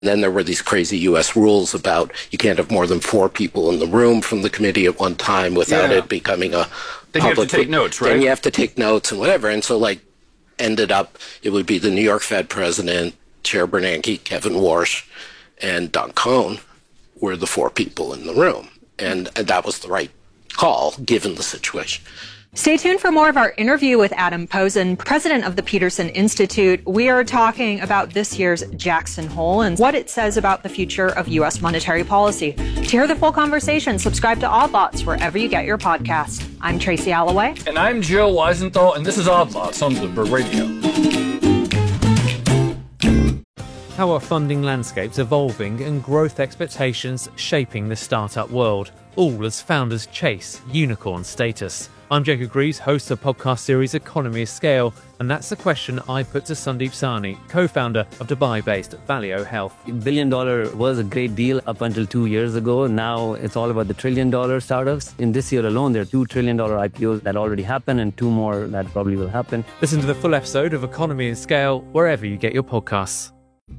Then there were these crazy U.S. rules about you can't have more than 4 people in the room from the committee at one time without it becoming a then public. You have to take notes, right? Then you have to take notes and whatever. And so, ended up, it would be the New York Fed president, Chair Bernanke, Kevin Warsh, and Don Cohn were the 4 people in the room. And that was the right call, given the situation. Stay tuned for more of our interview with Adam Posen, president of the Peterson Institute. We are talking about this year's Jackson Hole and what it says about the future of U.S. monetary policy. To hear the full conversation, subscribe to Odd Lots wherever you get your podcasts. I'm Tracy Alloway. And I'm Jill Weisenthal, and this is Odd Lots on Bloomberg Radio. How are funding landscapes evolving and growth expectations shaping the startup world, all as founders chase unicorn status? I'm Jacob Greaves, host of the podcast series Economy of Scale, and that's the question I put to Sandeep Sahni, co-founder of Dubai-based Valeo Health. $1 billion was a great deal up until 2 years ago. Now it's all about the $1 trillion startups. In this year alone, there are $2 trillion IPOs that already happened and 2 more that probably will happen. Listen to the full episode of Economy of Scale wherever you get your podcasts.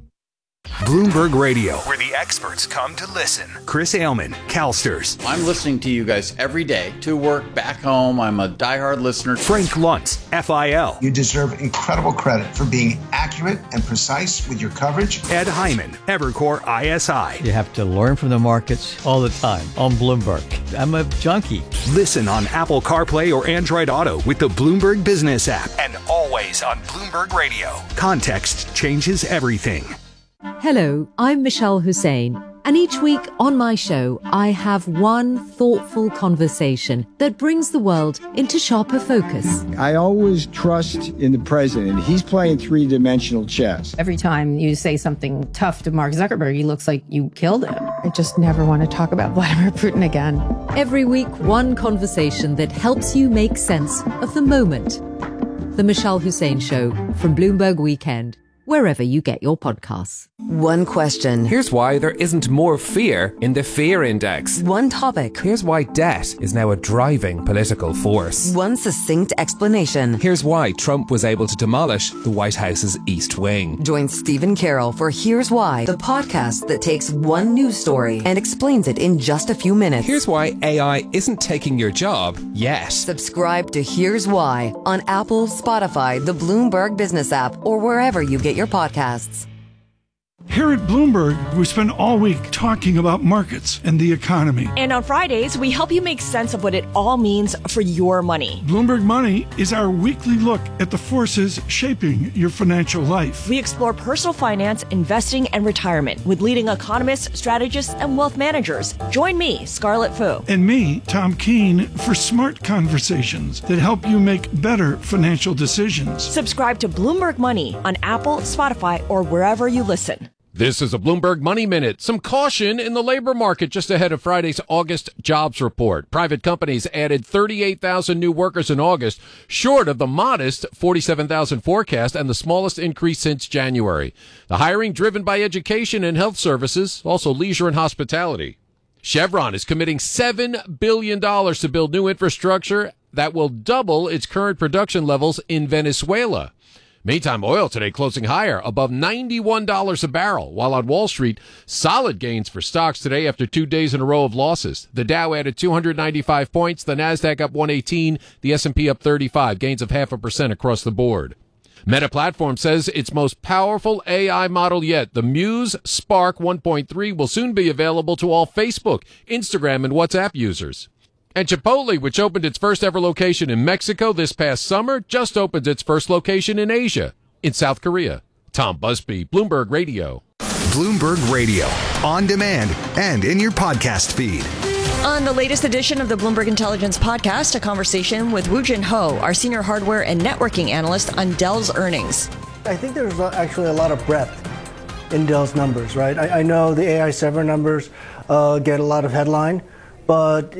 Bloomberg Radio, where the experts come to listen. Chris Ailman, CalSTRS. I'm listening to you guys every day, to work, back home. I'm a diehard listener. Frank Luntz, FIL. You deserve incredible credit for being accurate and precise with your coverage. Ed Hyman, Evercore ISI. You have to learn from the markets all the time on Bloomberg. I'm a junkie. Listen on Apple CarPlay or Android Auto with the Bloomberg Business app. And always on Bloomberg Radio. Context changes everything. Hello, I'm Michelle Hussein, and each week on my show, I have one thoughtful conversation that brings the world into sharper focus. I always trust in the president. He's playing 3-dimensional chess. Every time you say something tough to Mark Zuckerberg, he looks like you killed him. I just never want to talk about Vladimir Putin again. Every week, one conversation that helps you make sense of the moment. The Michelle Hussein Show from Bloomberg Weekend, wherever you get your podcasts. One question. Here's why there isn't more fear in the fear index. One topic. Here's why debt is now a driving political force. One succinct explanation. Here's why Trump was able to demolish the White House's East Wing. Join Stephen Carroll for Here's Why, the podcast that takes one news story and explains it in just a few minutes. Here's why AI isn't taking your job yet. Subscribe to Here's Why on Apple, Spotify, the Bloomberg Business app, or wherever you get your podcasts. Here at Bloomberg, we spend all week talking about markets and the economy. And on Fridays, we help you make sense of what it all means for your money. Bloomberg Money is our weekly look at the forces shaping your financial life. We explore personal finance, investing, and retirement with leading economists, strategists, and wealth managers. Join me, Scarlett Fu. And me, Tom Keene, for smart conversations that help you make better financial decisions. Subscribe to Bloomberg Money on Apple, Spotify, or wherever you listen. This is a Bloomberg Money Minute. Some caution in the labor market just ahead of Friday's August jobs report. Private companies added 38,000 new workers in August, short of the modest 47,000 forecast and the smallest increase since January. The hiring driven by education and health services, also leisure and hospitality. Chevron is committing $7 billion to build new infrastructure that will double its current production levels in Venezuela. Meantime, oil today closing higher, above $91 a barrel, while on Wall Street, solid gains for stocks today after 2 days in a row of losses. The Dow added 295 points, the Nasdaq up 118, the S&P up 35, gains of 0.5% across the board. Meta Platforms says its most powerful AI model yet, the Muse Spark 1.3, will soon be available to all Facebook, Instagram, and WhatsApp users. And Chipotle, which opened its first ever location in Mexico this past summer, just opened its first location in Asia, in South Korea. Tom Busby, Bloomberg Radio. Bloomberg Radio, on demand and in your podcast feed. On the latest edition of the Bloomberg Intelligence Podcast, a conversation with Woo-Jin Ho, our senior hardware and networking analyst on Dell's earnings. I think there's actually a lot of breadth in Dell's numbers, right? I know the AI server numbers get a lot of headline, but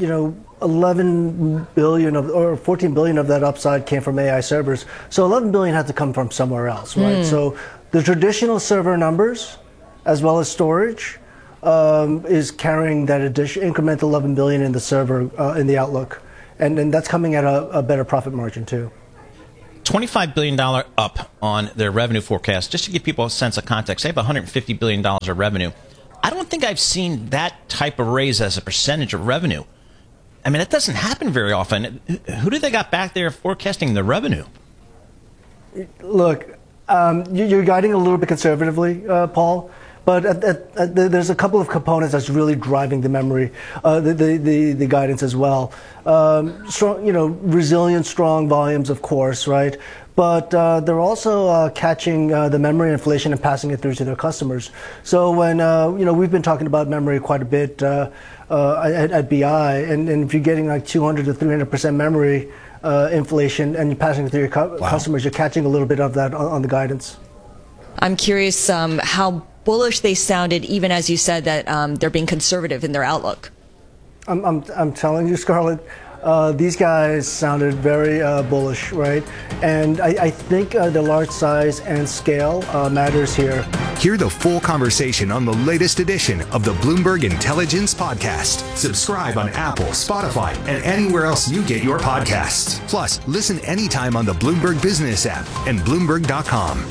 11 billion or 14 billion of that upside came from AI servers. So 11 billion had to come from somewhere else, right? So the traditional server numbers, as well as storage, is carrying that incremental 11 billion in the server in the outlook, and that's coming at a better profit margin too. $25 billion up on their revenue forecast. Just to give people a sense of context, they have $150 billion of revenue. I don't think I've seen that type of raise as a percentage of revenue. I mean, that doesn't happen very often. Who do they got back there forecasting the revenue? Look, you're guiding a little bit conservatively, Paul. But there's a couple of components that's really driving the memory, the guidance as well. Strong, resilient, strong volumes, of course, right? But they're also catching the memory inflation and passing it through to their customers. So when we've been talking about memory quite a bit at BI, and if you're getting like 200 to 300% memory inflation and you're passing it through your customers, you're catching a little bit of that on the guidance. I'm curious how bullish they sounded, even as you said that they're being conservative in their outlook. I'm telling you, Scarlett, these guys sounded very bullish, right? And I think the large size and scale matters here. Hear the full conversation on the latest edition of the Bloomberg Intelligence Podcast. Subscribe on Apple, Spotify, and anywhere else you get your podcasts. Plus, listen anytime on the Bloomberg Business app and Bloomberg.com.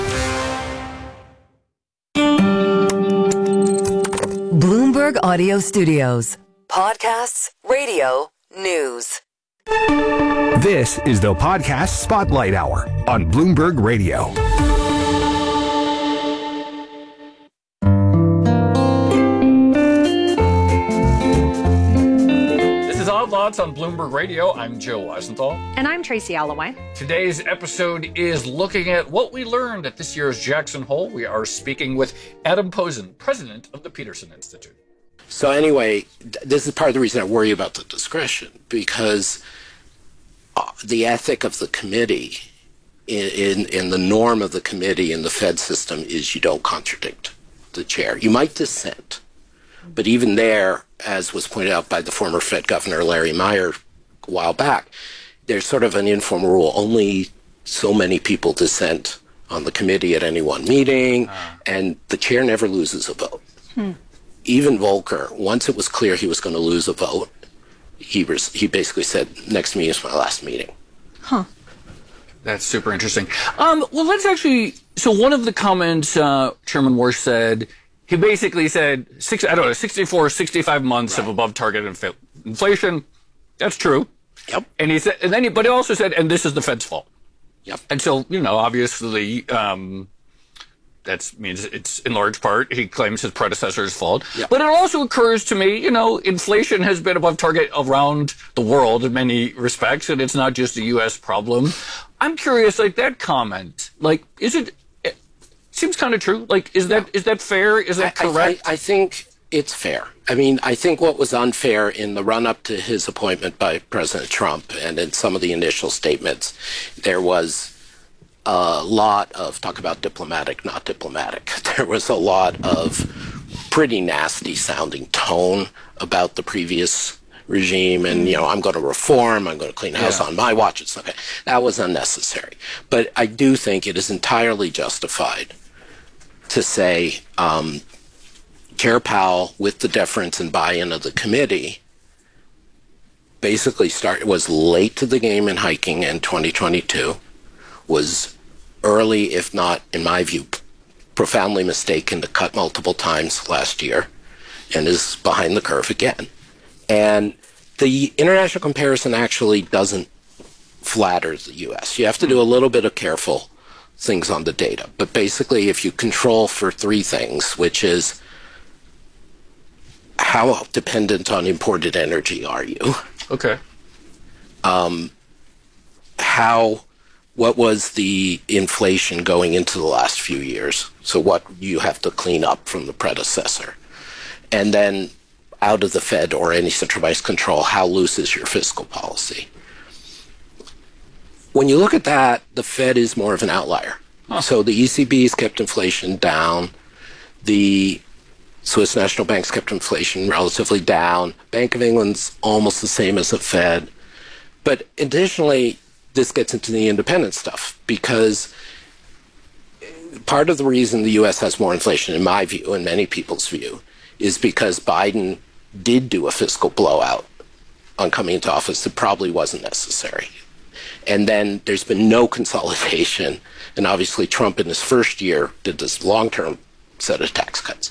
Bloomberg Audio Studios. Podcasts, radio, news. This is the Podcast Spotlight Hour on Bloomberg Radio. This is Odd Lots on Bloomberg Radio. I'm Joe Weisenthal. And I'm Tracy Alloway. Today's episode is looking at what we learned at this year's Jackson Hole. We are speaking with Adam Posen, president of the Peterson Institute. So anyway, this is part of the reason I worry about the discretion, because the ethic of the committee, in the norm of the committee in the Fed system, is you don't contradict the chair. You might dissent, but even there, as was pointed out by the former Fed Governor Larry Meyer a while back, there's sort of an informal rule. Only so many people dissent on the committee at any one meeting, and the chair never loses a vote. Even Volcker, once it was clear he was going to lose a vote, he basically said, next meeting is my last meeting. Huh. That's super interesting. Well, let's actually, so one of the comments Chairman Warsh said, he basically said, 64, 65 months of above target inflation. That's true. Yep. And he said, but he also said, and this is the Fed's fault. Yep. And so, obviously, that means it's in large part, he claims his predecessor's fault. Yep. But it also occurs to me, inflation has been above target around the world in many respects, and it's not just a U.S. problem. I'm curious, that comment, it seems kind of true. Is that fair? Is that correct? I think it's fair. I mean, I think what was unfair in the run-up to his appointment by President Trump and in some of the initial statements, there was a lot of talk about diplomatic, not diplomatic. There was a lot of pretty nasty sounding tone about the previous regime and, I'm going to reform, I'm going to clean house on my watch. It's okay. That was unnecessary. But I do think it is entirely justified to say Chair Powell, with the deference and buy-in of the committee, basically was late to the game in hiking in 2022, was early, if not, in my view, profoundly mistaken to cut multiple times last year, and is behind the curve again. And the international comparison actually doesn't flatter the U.S. You have to do a little bit of careful things on the data. But basically, if you control for three things, which is how dependent on imported energy are you? Okay. What was the inflation going into the last few years? So what you have to clean up from the predecessor. And then out of the Fed or any central bank control, how loose is your fiscal policy? When you look at that, the Fed is more of an outlier. So the ECB has kept inflation down. The Swiss National Bank's kept inflation relatively down. Bank of England's almost the same as the Fed. But additionally, this gets into the independent stuff, because part of the reason the U.S. has more inflation, in my view, and many people's view, is because Biden did do a fiscal blowout on coming into office that probably wasn't necessary. And then there's been no consolidation. And obviously Trump in his first year did this long-term set of tax cuts.